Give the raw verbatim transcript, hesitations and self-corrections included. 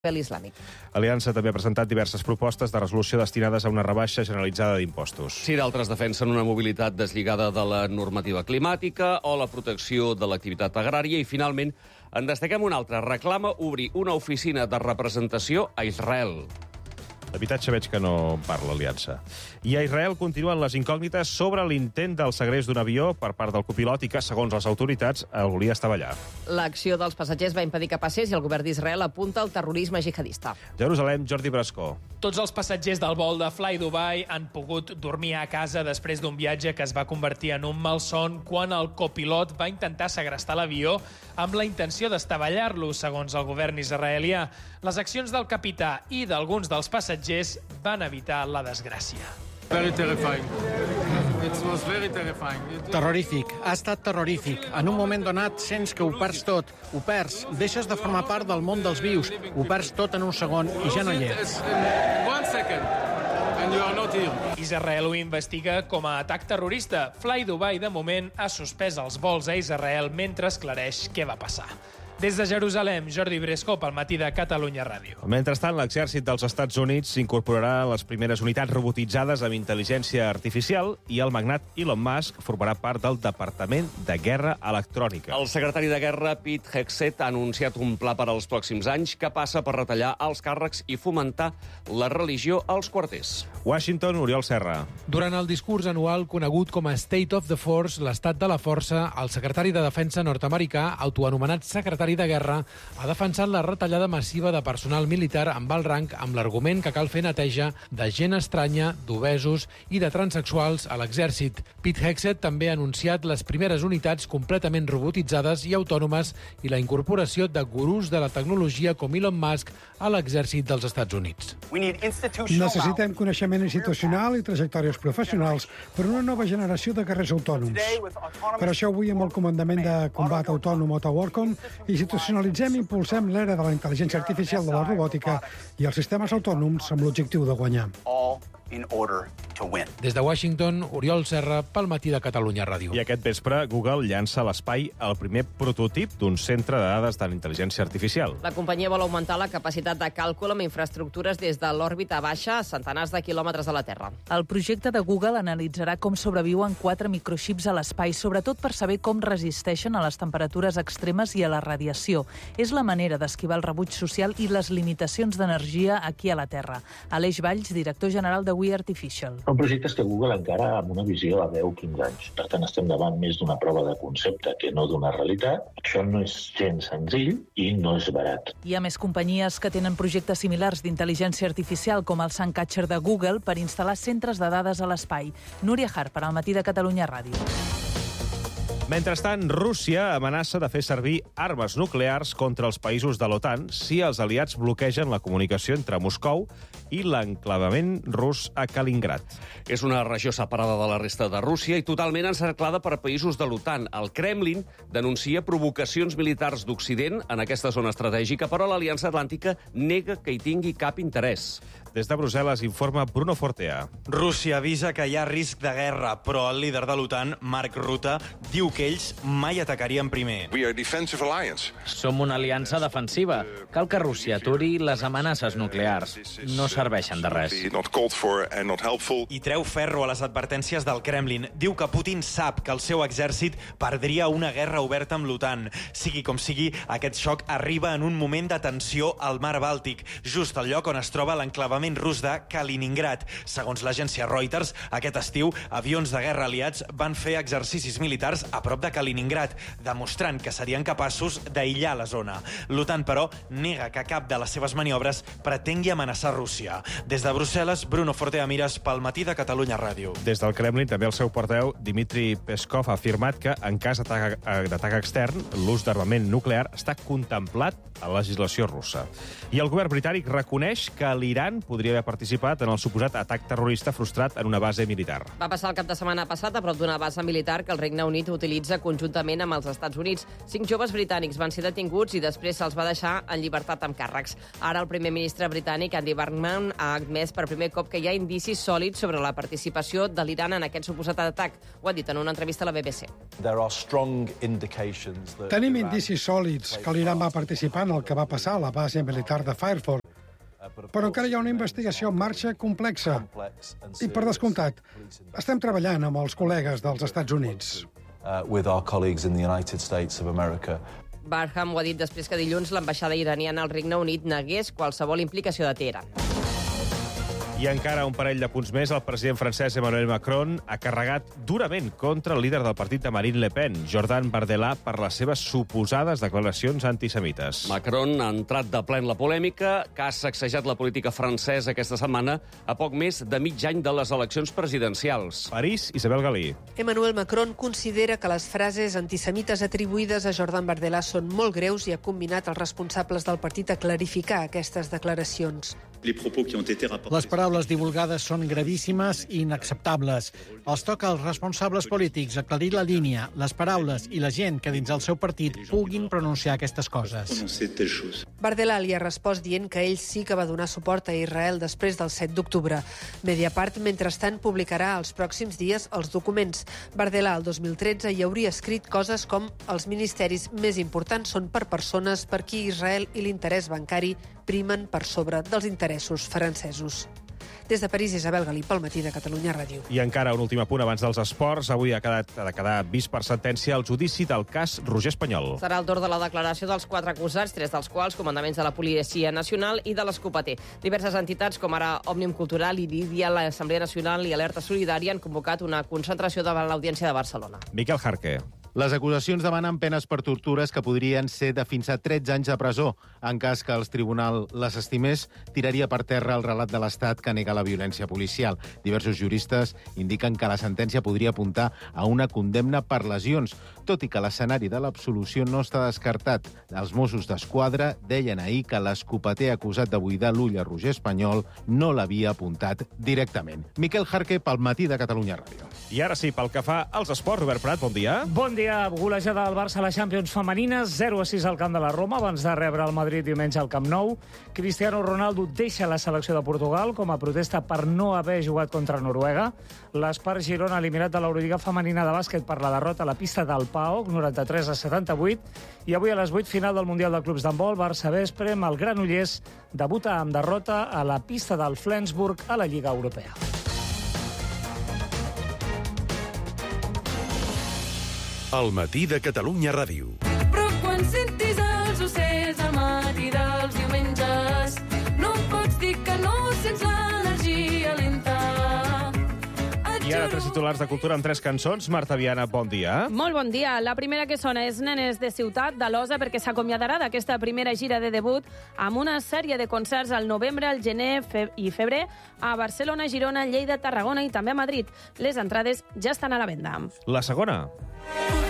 l'islàmic. L'Aliança també ha presentat diverses propostes de resolució destinades a una rebaixa generalitzada d'impostos. Si d'altres defensen una mobilitat deslligada de la normativa climàtica o la protecció de l'activitat agrària i, finalment, en destaquem una altra. Reclama obrir una oficina de representació a Israel. D'habitatge veig que no parla l'Aliança. I a Israel continuen les incògnites sobre l'intent del segrest d'un avió per part del copilot i que, segons les autoritats, el volia estavellar. L'acció dels passatgers va impedir que passés i el govern d'Israel apunta al terrorisme jihadista. Jerusalem, Jordi Brascó. Tots els passatgers del vol de Fly Dubai han pogut dormir a casa després d'un viatge que es va convertir en un malson quan el copilot va intentar segrestar l'avió amb la intenció d'estavellar-lo, segons el govern israelià. Les accions del capità i d'alguns dels passatgers van evitar la desgràcia. Very terrifying. It was very terrifying. Terrorífic. Ha estat terrorífic. En un moment donat sents que ho perds tot. Ho perds. Deixes de formar part del món dels vius. Ho perds tot en un segon i ja no hi ets. One second. And you are not here. Israel ho investiga com a atac terrorista. Fly Dubai, de moment, ha suspès els vols a Israel mentre esclareix què va passar. Des de Jerusalem, Jordi Bresco, pel Matí de Catalunya Ràdio. Mentrestant, l'exèrcit dels Estats Units incorporarà les primeres unitats robotitzades amb intel·ligència artificial i el magnat Elon Musk formarà part del Departament de Guerra Electrònica. El secretari de Guerra, Pete Hegseth, ha anunciat un pla per als pròxims anys que passa per retallar els càrrecs i fomentar la religió als quarters. Washington, Oriol Serra. Durant el discurs anual conegut com a State of the Force, l'estat de la força, el secretari de Defensa nord-americà, autoanomenat secretari de Guerra, ha defensat la retallada massiva de personal militar amb alt rang amb l'argument que cal fer neteja de gent estranya, d'obesos i de transexuals a l'exèrcit. Pete Hegseth també ha anunciat les primeres unitats completament robotitzades i autònomes i la incorporació de gurús de la tecnologia com Elon Musk a l'exèrcit dels Estats Units. Necessitem coneixement institucional i trajectòries professionals per una nova generació de guerrers autònoms. Per això avui amb el comandament de combat autònom Otto Warcom institucionalitzem i impulsem l'era de la intel·ligència artificial de la robòtica i els sistemes autònoms amb l'objectiu de guanyar. Des de Washington, Oriol Serra, pel Matí de Catalunya Ràdio. I aquest vespre, Google llança a l'espai el primer prototip d'un centre de dades de l'intel·ligència artificial. La companyia vol augmentar la capacitat de càlcul amb infraestructures des de l'òrbita baixa a centenars de quilòmetres de la Terra. El projecte de Google analitzarà com sobreviuen quatre microxips a l'espai, sobretot per saber com resisteixen a les temperatures extremes i a la radiació. És la manera d'esquivar el rebuig social i les limitacions d'energia aquí a la Terra. Aleix Valls, director general de We Artificial. Són projectes que Google encara amb una visió a deu quinze anys. Per tant, estem davant més d'una prova de concepte que no d'una realitat. Això no és gens senzill i no és barat. Hi ha més companyies que tenen projectes similars d'intel·ligència artificial, com el Suncatcher de Google, per instal·lar centres de dades a l'espai. Núria Harper, al Matí de Catalunya Ràdio. Mentrestant, Rússia amenaça de fer servir armes nuclears contra els països de l'OTAN si els aliats bloquegen la comunicació entre Moscou i l'enclavament rus a Kaliningrad. És una regió separada de la resta de Rússia i totalment encerclada per països de l'OTAN. El Kremlin denuncia provocacions militars d'Occident en aquesta zona estratègica, però l'Aliança Atlàntica nega que hi tingui cap interès. Des de Brussel·les informa Bruno Fortea. Rússia avisa que hi ha risc de guerra, però el líder de l'OTAN, Mark Rutte, diu que ells mai atacarien primer. Som una aliança defensiva. Cal que Rússia aturi les amenaces nuclears. No serveixen de res. I treu ferro a les advertències del Kremlin. Diu que Putin sap que el seu exèrcit perdria una guerra oberta amb l'OTAN. Sigui com sigui, aquest xoc arriba en un moment de tensió al mar Bàltic, just al lloc on es troba l'enclavament rus de Kaliningrad. Segons l'agència Reuters, aquest estiu, avions de guerra aliats van fer exercicis militars a prop de Kaliningrad, demostrant que serien capaços d'aïllar la zona. L'OTAN, però, nega que cap de les seves maniobres pretengui amenaçar Rússia. Des de Brussel·les, Bruno Fortea Mires, pel Matí de Catalunya Ràdio. Des del Kremlin, també el seu portaveu, Dmitry Peskov, ha afirmat que, en cas d'atac extern, l'ús d'armament nuclear està contemplat a la legislació russa. I el govern britànic reconeix que l'Iran podria haver participat en el suposat atac terrorista frustrat en una base militar. Va passar el cap de setmana passat a prop d'una base militar que el Regne Unit utilitza conjuntament amb els Estats Units. Cinc joves britànics van ser detinguts i després se'ls va deixar en llibertat amb càrrecs. Ara el primer ministre britànic, Andy Burnham, ha admès per primer cop que hi ha indicis sòlids sobre la participació de l'Iran en aquest suposat atac. Ho ha dit en una entrevista a la B B C. Tenim indicis sòlids que l'Iran va participar en el que va passar a la base militar de Fairford. Però encara hi ha una investigació en marxa complexa. I, per descomptat, estem treballant amb els col·legues dels Estats Units. Barham ho ha dit després que dilluns l'ambaixada iraniana al Regne Unit negués qualsevol implicació de Teheran. I encara un parell de punts més. El president francès Emmanuel Macron ha carregat durament contra el líder del partit de Marine Le Pen, Jordan Bardella, per les seves suposades declaracions antisemites. Macron ha entrat de ple en la polèmica que ha sacsejat la política francesa aquesta setmana a poc més de mig any de les eleccions presidencials. París, Isabel Galí. Emmanuel Macron considera que les frases antisemites atribuïdes a Jordan Bardella són molt greus i ha combinat els responsables del partit a clarificar aquestes declaracions. Les paraules divulgades són gravíssimes i inacceptables. Els toca als responsables polítics aclarir la línia, les paraules i la gent que dins el seu partit puguin pronunciar aquestes coses. Bardella li ha respost dient que ell sí que va donar suport a Israel després del set d'octubre. Mediapart, mentrestant, publicarà els pròxims dies els documents. Bardella, el dos mil tretze, hi hauria escrit coses com els ministeris més importants són per persones per qui Israel i l'interès bancari primen per sobre dels interessos francesos. Des de París, Isabel Galí, pel Matí de Catalunya Ràdio. I encara un últim apunt abans dels esports. Avui ha quedat, ha de quedar vist per sentència el judici del cas Roger Espanyol. Serà el torn de la declaració dels quatre acusats, tres dels quals comandaments de la Policia Nacional i de l'Escopeter. Diverses entitats, com ara Òmnium Cultural, Iridia, l'Assemblea Nacional i Alerta Solidària, han convocat una concentració davant l'Audiència de Barcelona. Miquel Jarque. Les acusacions demanen penes per tortures que podrien ser de fins a tretze anys de presó. En cas que el tribunal les estimés, tiraria per terra el relat de l'Estat que nega la violència policial. Diversos juristes indiquen que la sentència podria apuntar a una condemna per lesions, tot i que l'escenari de l'absolució no està descartat. Els Mossos d'Esquadra deien ahir que l'escopeter acusat de buidar l'ull a Roger Espanyol no l'havia apuntat directament. Miquel Jarque, pel Matí de Catalunya Ràdio. I ara sí, pel que fa als esports, Robert Prat, bon dia. Bon dia. Golejada del Barça a la Champions femenina, zero a sis al camp de la Roma, abans de rebre el Madrid diumenge al Camp Nou. Cristiano Ronaldo deixa la selecció de Portugal com a protesta per no haver jugat contra Noruega. L'Espar Girona eliminat de l'Eurolliga femenina de bàsquet per la derrota a la pista del Paok, noranta-tres a setanta-vuit. I avui a les vuit, final del Mundial de Clubs d'handbol, Barça Vesprem, el Granollers debuta amb derrota a la pista del Flensburg a la Lliga Europea. El Matí de Catalunya Ràdio. Però quan sentis els ocells al matí dels diumenges, no pots dir que no sents l'energia lenta. I ara tres titulars de cultura amb tres cançons. Marta Viana, bon dia. Molt bon dia. La primera que sona és Nenes de Ciutat, de l'Osa, perquè s'acomiadarà d'aquesta primera gira de debut amb una sèrie de concerts al novembre, al gener fe i febrer a Barcelona, Girona, Lleida, Tarragona i també a Madrid. Les entrades ja estan a la venda. La segona.